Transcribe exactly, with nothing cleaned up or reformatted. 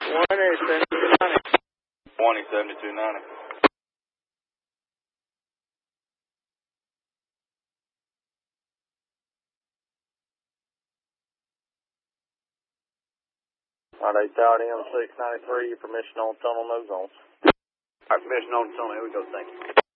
One is seventy-two ninety. One is seventy-two ninety. All right, Tower M six ninety-three, permission on tunnel, no zones. All right, permission on tunnel, here we go, thank you.